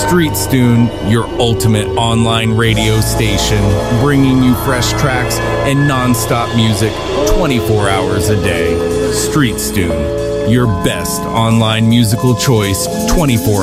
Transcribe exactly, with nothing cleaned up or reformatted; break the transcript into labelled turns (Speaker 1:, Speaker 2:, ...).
Speaker 1: Streetstune, your ultimate online radio station, bringing you fresh tracks and non-stop music twenty-four hours a day. Streetstune, your best online musical choice twenty-four